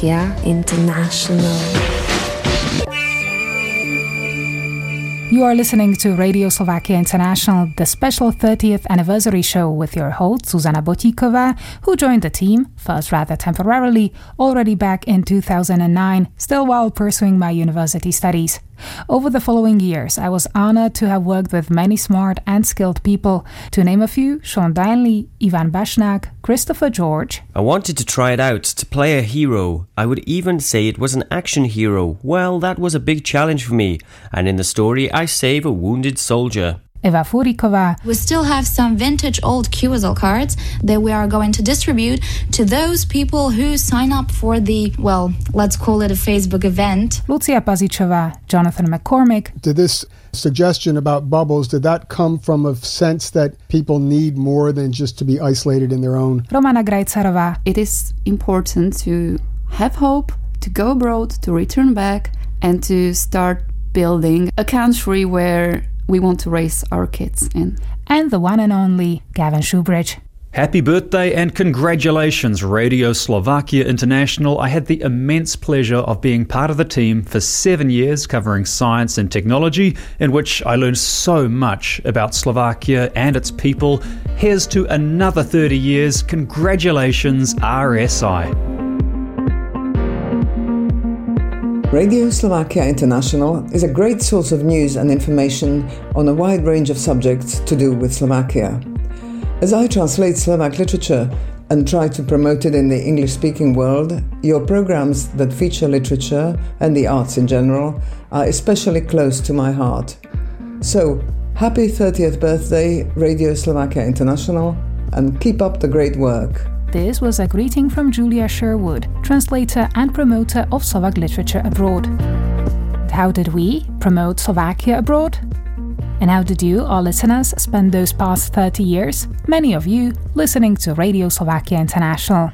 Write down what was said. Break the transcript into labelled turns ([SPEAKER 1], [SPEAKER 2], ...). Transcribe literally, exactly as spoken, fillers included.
[SPEAKER 1] Slovakia International.
[SPEAKER 2] You are listening to Radio Slovakia International, the special thirtieth anniversary show with your host, Zuzana Botíková, who joined the team, first rather temporarily, already back in two thousand nine, still while pursuing my university studies. Over the following years, I was honored to have worked with many smart and skilled people. To name a few, Sean Dyneley, Ivan Bashnak, Christopher George.
[SPEAKER 3] I wanted to try it out, to play a hero. I would even say it was an action hero. Well, that was a big challenge for me. And in the story, I save a wounded soldier.
[SPEAKER 2] Eva Furiková.
[SPEAKER 4] We still have some vintage old Q S L cards that we are going to distribute to those people who sign up for the, well, let's call it a Facebook event.
[SPEAKER 2] Lucia Pazičová, Jonathan McCormick.
[SPEAKER 5] Did this suggestion about bubbles, did that come from a sense that people need more than just to be isolated in their own?
[SPEAKER 2] Romana Grajcarová.
[SPEAKER 6] It is important to have hope, to go abroad, to return back, and to start building a country where we want to raise our kids in.
[SPEAKER 2] And the one and only Gavin Shoebridge.
[SPEAKER 7] Happy birthday and congratulations, Radio Slovakia International. I had the immense pleasure of being part of the team for seven years covering science and technology, in which I learned so much about Slovakia and its people. Here's to another thirty years. Congratulations, R S I.
[SPEAKER 8] Radio Slovakia International is a great source of news and information on a wide range of subjects to do with Slovakia. As I translate Slovak literature and try to promote it in the English-speaking world, your programs that feature literature and the arts in general are especially close to my heart. So, happy thirtieth birthday, Radio Slovakia International, and keep up the great work.
[SPEAKER 2] This was a greeting from Julia Sherwood, translator and promoter of Slovak literature abroad. How did we promote Slovakia abroad? And how did you, our listeners, spend those past thirty years? Many of you listening to Radio Slovakia International.